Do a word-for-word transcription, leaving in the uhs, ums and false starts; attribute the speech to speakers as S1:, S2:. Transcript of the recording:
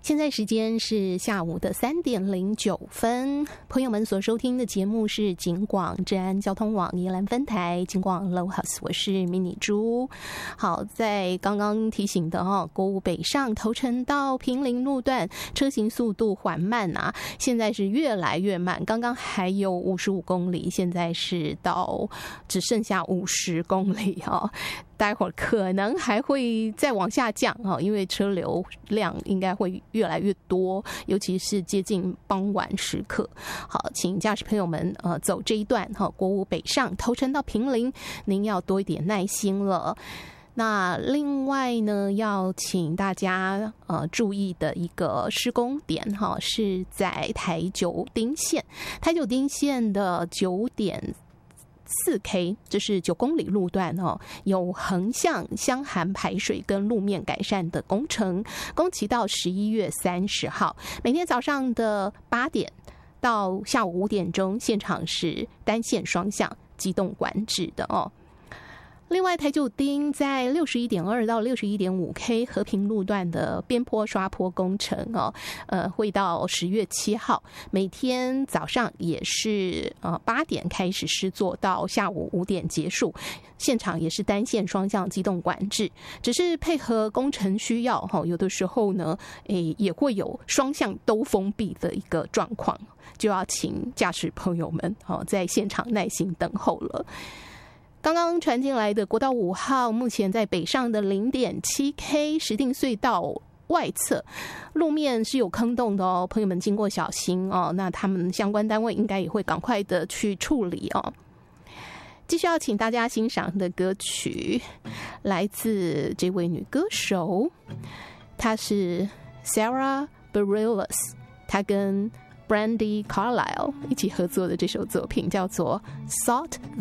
S1: 现在时间是下午的三点零九分，朋友们所收听的节目是警广治安交通网宜兰分台警广 Low House， 我是迷你猪。好，在刚刚提醒的哈、哦，国五北上头城到平林路段车行速度缓慢啊，现在是越来越慢，刚刚还有五十五公里，现在是到只剩下五十公里哦。待会儿可能还会再往下降哈，因为车流量应该会越来越多，尤其是接近傍晚时刻。好，请驾驶朋友们呃走这一段哈，国五北上头城到平林，您要多一点耐心了。那另外呢，要请大家呃注意的一个施工点哈，是在台九丁线，台九丁线的九点。四 K 这是九公里路段哦，有横向箱涵排水跟路面改善的工程，工期到十一月三十号，每天早上的八点到下午五点钟，现场是单线双向机动管制的哦。另外，台九丁在六十一点二到六十一点五 K 和平路段的边坡刷坡工程哦，呃，会到十月七号，每天早上也是呃八点开始施作，到下午五点结束，现场也是单线双向机动管制，只是配合工程需要哈，有的时候呢，诶也会有双向都封闭的一个状况，就要请驾驶朋友们哦在现场耐心等候了。刚刚传进来的国道五号，目前在北上的 零点七 K 石碇隧道外侧路面是有坑洞的哦，朋友们经过小心哦。那他们相关单位应该也会赶快的去处理哦。继续要请大家欣赏的歌曲，来自这位女歌手，她是 Sarah Bareilles， 她跟 Brandi Carlile 一起合作的这首作品叫做 Salt